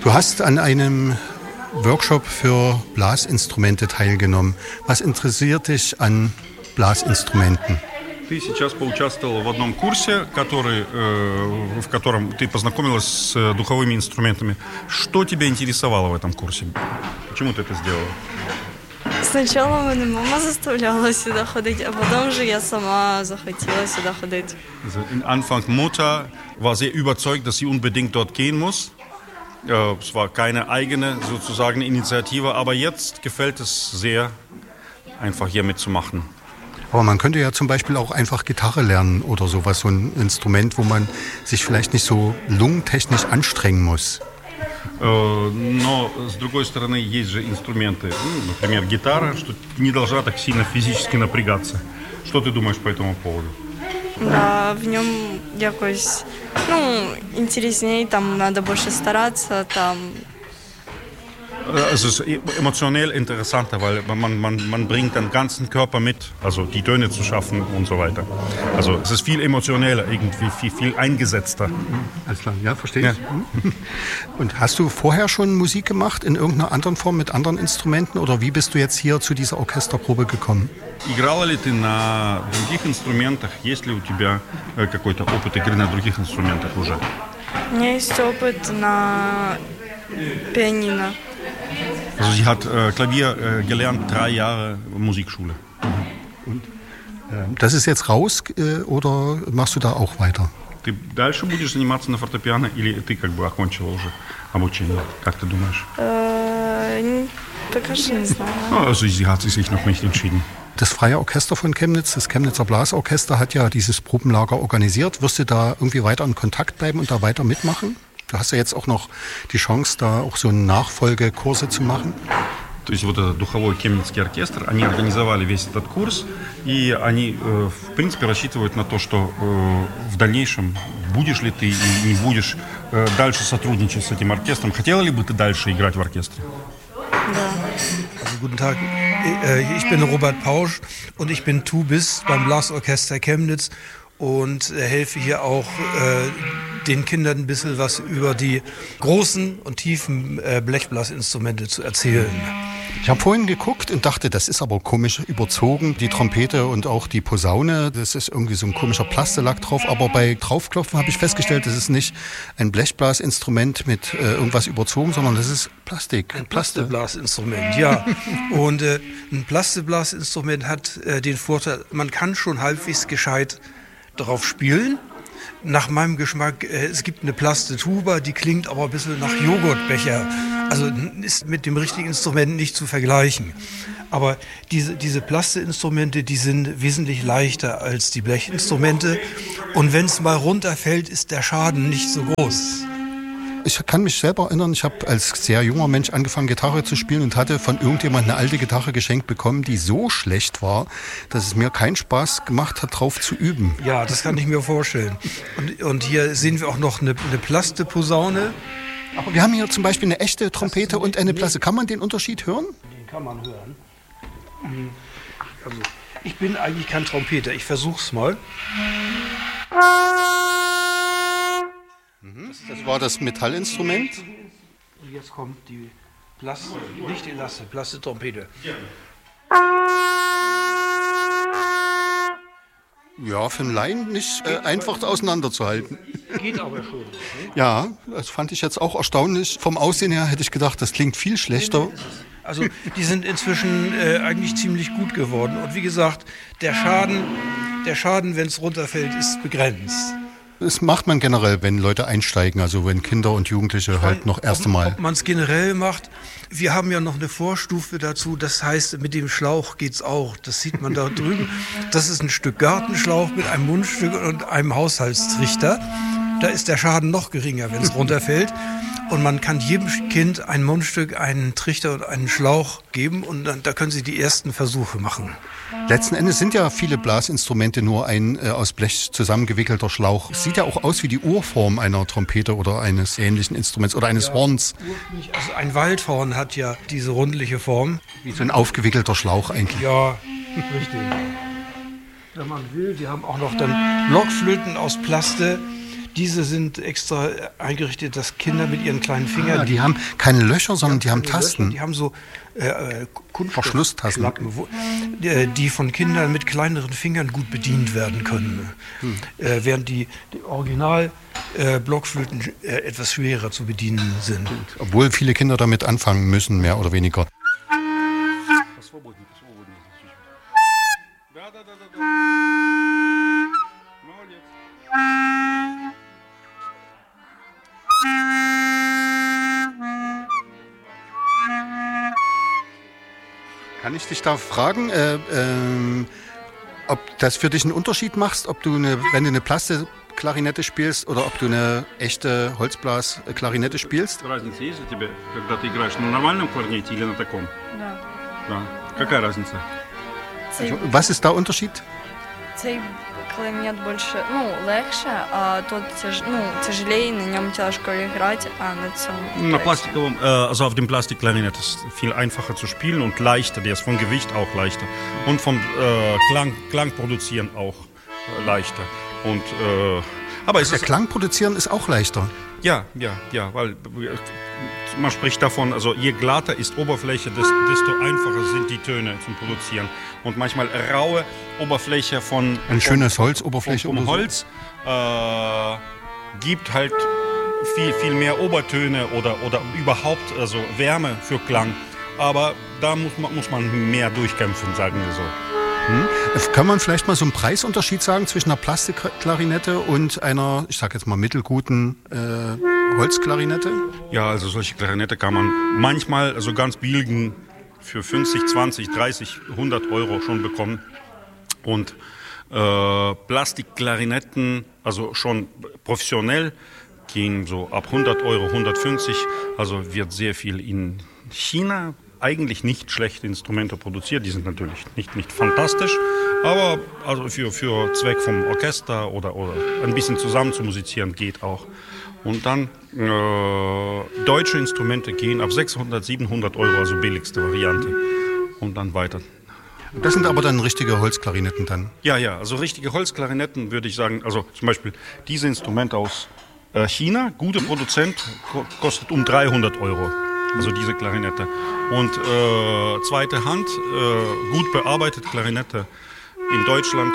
Du hast an einem Workshop für Blasinstrumente teilgenommen. Was interessiert dich an Blasinstrumenten? Ты сейчас поучаствовал в одном курсе, в котором ты познакомилась с духовыми инструментами. Что тебя интересовало в этом курсе? Почему ты это сделала? Сначала мене мама заставляла сюди ходити, а потім вже я сама захотіла сюди ходити. In Anfang Mutter war sehr überzeugt, dass sie unbedingt dort gehen muss. Es war keine eigene sozusagen Initiative, aber jetzt gefällt es sehr, einfach hier mitzumachen. Aber man könnte ja zum Beispiel auch einfach Gitarre lernen oder sowas, so ein Instrument, wo man sich vielleicht nicht so lungentechnisch anstrengen muss. Но, с другой стороны, есть же инструменты, например, гитара, что ты не должна так сильно физически напрягаться. Что ты думаешь по этому поводу? Да, в ньому якось, інтересніше, там треба більше старатися, там. Es ist emotionell interessanter, weil man bringt den ganzen Körper mit, also die Töne zu schaffen und so weiter. Also es ist viel emotioneller, irgendwie viel eingesetzter. Alles klar, ja, verstehe ich. Ja. Und hast du vorher schon Musik gemacht in irgendeiner anderen Form mit anderen Instrumenten oder wie bist du jetzt hier zu dieser Orchesterprobe gekommen? Играла ли ты на других инструментах? Есть ли у тебя какой-то опыт игры на других инструментах уже? У меня есть опыт на пианино. Also sie hat Klavier gelernt, 3 Jahre Musikschule. Und das ist jetzt raus oder machst du da auch weiter? Ты дальше будешь заниматься на фортепиано или ты как бы окончила уже обучение? Как ты думаешь? Пока что не знаю. Also sie hat sich noch nicht entschieden. Das Freie Orchester von Chemnitz, das Chemnitzer Blasorchester, hat ja dieses Probenlager organisiert. Wirst du da irgendwie weiter in Kontakt bleiben und da weiter mitmachen? Du hast ja jetzt auch noch die Chance, da auch so Nachfolgekurse zu machen. То есть вот этот духовой Кемнитский оркестр, они организовали весь этот курс, и они, в принципе, рассчитывают на то, что в дальнейшем, будешь ли ты и не будешь дальше сотрудничать с этим оркестром. Хотела ли бы ты дальше играть в оркестре? Да. Also, guten Tag, ich bin Robert Pausch und ich bin Tubist beim Blasorchester Chemnitz und helfe hier auch den Kindern ein bisschen was über die großen und tiefen Blechblasinstrumente zu erzählen. Ich habe vorhin geguckt und dachte, das ist aber komisch überzogen, die Trompete und auch die Posaune, das ist irgendwie so ein komischer Plastelack drauf, aber bei Draufklopfen habe ich festgestellt, das ist nicht ein Blechblasinstrument mit irgendwas überzogen, sondern das ist Plastik. Ein Plasteblasinstrument, ja. Und ein Plasteblasinstrument hat den Vorteil, man kann schon halbwegs gescheit drauf spielen. Nach meinem Geschmack, es gibt eine Plaste-Tuba, die klingt aber ein bisschen nach Joghurtbecher. Also ist mit dem richtigen Instrument nicht zu vergleichen. Aber diese Plaste-Instrumente, die sind wesentlich leichter als die Blechinstrumente. Und wenn es mal runterfällt, ist der Schaden nicht so groß. Ich kann mich selber erinnern, ich habe als sehr junger Mensch angefangen, Gitarre zu spielen und hatte von irgendjemandem eine alte Gitarre geschenkt bekommen, die so schlecht war, dass es mir keinen Spaß gemacht hat, drauf zu üben. Ja, das kann ich mir vorstellen. Und hier sehen wir auch noch eine Plaste-Posaune. Aber wir haben hier zum Beispiel eine echte Trompete und eine Plaste. Kann man den Unterschied hören? Den kann man hören. Also, ich bin eigentlich kein Trompeter, ich versuch's mal. Das war das Metallinstrument. Und jetzt kommt die Plaste, nicht die Lasse, Plaste-Trompete. Ja, für einen Laien nicht einfach auseinanderzuhalten. Geht aber schon. Ne? Ja, das fand ich jetzt auch erstaunlich. Vom Aussehen her hätte ich gedacht, das klingt viel schlechter. Also die sind inzwischen eigentlich ziemlich gut geworden. Und wie gesagt, der Schaden, wenn es runterfällt, ist begrenzt. Das macht man generell, wenn Leute einsteigen, also wenn Kinder und Jugendliche halt noch erste Mal. Ob man es generell macht, wir haben ja noch eine Vorstufe dazu, das heißt, mit dem Schlauch geht's auch. Das sieht man da drüben. Das ist ein Stück Gartenschlauch mit einem Mundstück und einem Haushaltstrichter. Da ist der Schaden noch geringer, wenn es runterfällt. Und man kann jedem Kind ein Mundstück, einen Trichter und einen Schlauch geben und dann, da können sie die ersten Versuche machen. Letzten Endes sind ja viele Blasinstrumente nur ein aus Blech zusammengewickelter Schlauch. Sieht ja auch aus wie die Urform einer Trompete oder eines ähnlichen Instruments oder eines Horns. Also ein Waldhorn hat ja diese rundliche Form. Wie so ein aufgewickelter Schlauch eigentlich. Ja, richtig. Wenn man will, wir haben auch noch dann Blockflöten aus Plaste. Diese sind extra eingerichtet, dass Kinder mit ihren kleinen Fingern... die haben keine Löcher, sondern die haben Tasten. Die haben so Verschlusstasten. Die von Kindern mit kleineren Fingern gut bedient werden können. Während die Original-Blockflöten etwas schwerer zu bedienen sind. Obwohl viele Kinder damit anfangen müssen, mehr oder weniger. Kann ich dich da fragen, ob das für dich einen Unterschied macht, ob du wenn du eine Plastikklarinette spielst oder ob du eine echte Holzblasklarinette spielst? Разница есть у тебя, когда ты играешь на нормальном кларнете или на таком? Да. Да. Какая разница? Was ist der Unterschied? Цей кларнет больше, легше, а тот тяжелее, на нем тяжко играть, а на цьому... Na, Plastikovem, also auf dem Plastikklarinett ist viel einfacher zu spielen und leichter, der ist vom Gewicht auch leichter und vom Klang produzieren auch leichter. Und, aber Der Klang produzieren ist auch leichter. Ja, weil man spricht davon, also je glatter ist Oberfläche, desto einfacher sind die Töne zum Produzieren. Und manchmal raue Oberfläche von schönes Holzoberfläche vom Holz gibt halt viel mehr Obertöne oder überhaupt also Wärme für Klang. Aber da muss man mehr durchkämpfen, sagen wir so. Kann man vielleicht mal so einen Preisunterschied sagen zwischen einer Plastikklarinette und einer, ich sag jetzt mal, mittelguten Holzklarinette? Ja, also solche Klarinette kann man manchmal, also ganz billigen, für 50, 20, 30, 100 Euro schon bekommen. Und Plastikklarinetten, also schon professionell, gehen so ab 100 Euro, 150. Also wird sehr viel in China eigentlich nicht schlechte Instrumente produziert. Die sind natürlich nicht fantastisch, aber also für Zweck vom Orchester oder ein bisschen zusammen zu musizieren geht auch. Und dann deutsche Instrumente gehen ab 600, 700 Euro, also billigste Variante. Und dann weiter. Das sind aber dann richtige Holzklarinetten dann? Ja, also richtige Holzklarinetten würde ich sagen, also zum Beispiel diese Instrumente aus China, guter Produzent, kostet um 300 Euro. Also diese Klarinette. Und zweite Hand, gut bearbeitet Klarinette in Deutschland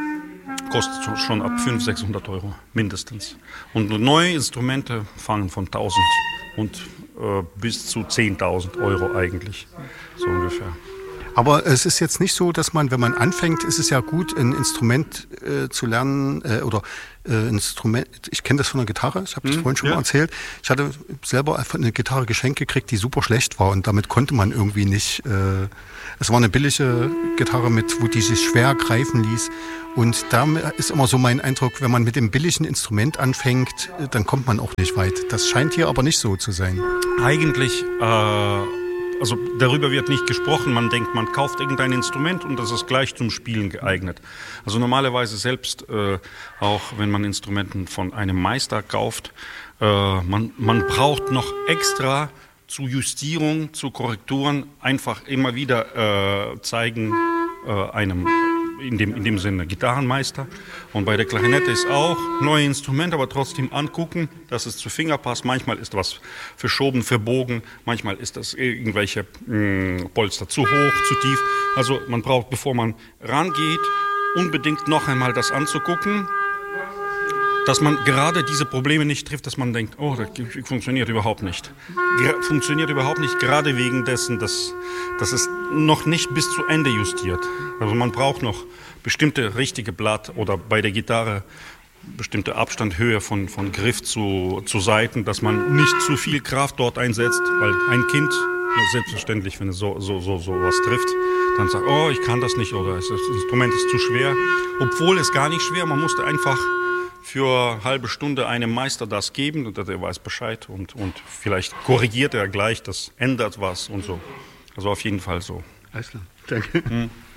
kostet schon ab 500, 600 Euro mindestens. Und neue Instrumente fangen von 1000 und bis zu 10.000 Euro eigentlich, so ungefähr. Aber es ist jetzt nicht so, dass man, wenn man anfängt, ist es ja gut, ein Instrument zu lernen Instrument. Ich kenne das von der Gitarre, ich habe das vorhin schon mal erzählt. Ich hatte selber eine Gitarre geschenkt gekriegt, die super schlecht war und damit konnte man irgendwie nicht. Es war eine billige Gitarre, wo die sich schwer greifen ließ. Und da ist immer so mein Eindruck, wenn man mit dem billigen Instrument anfängt, dann kommt man auch nicht weit. Das scheint hier aber nicht so zu sein. Eigentlich, also darüber wird nicht gesprochen. Man denkt, man kauft irgendein Instrument und das ist gleich zum Spielen geeignet. Also normalerweise selbst, auch wenn man Instrumenten von einem Meister kauft, man braucht noch extra zu Justierung, zu Korrekturen einfach immer wieder zeigen einem in dem Sinne Gitarrenmeister. Und bei der Klarinette ist auch neue Instrument, aber trotzdem angucken, dass es zu Finger passt. Manchmal ist was verschoben, verbogen, manchmal ist das irgendwelche Polster zu hoch, zu tief. Also man braucht, bevor man rangeht, unbedingt noch einmal das anzugucken, dass man gerade diese Probleme nicht trifft, dass man denkt, oh, das funktioniert überhaupt nicht. Funktioniert überhaupt nicht, gerade wegen dessen, dass es noch nicht bis zu Ende justiert. Also man braucht noch bestimmte richtige Blatt oder bei der Gitarre bestimmte Abstand, Höhe von Griff zu Saiten, dass man nicht zu viel Kraft dort einsetzt, weil ein Kind, selbstverständlich, wenn es so was trifft, dann sagt, oh, ich kann das nicht oder das Instrument ist zu schwer. Obwohl es gar nicht schwer, man musste einfach für eine halbe Stunde einem Meister das geben und der weiß Bescheid und vielleicht korrigiert er gleich, das ändert was und so. Also auf jeden Fall so. Alles klar, danke.